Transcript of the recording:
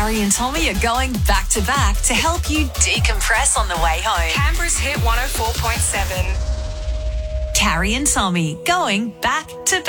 Carrie and Tommy are going back to back to help you decompress on the way home. Canberra's Hit 104.7. Carrie and Tommy going back to back.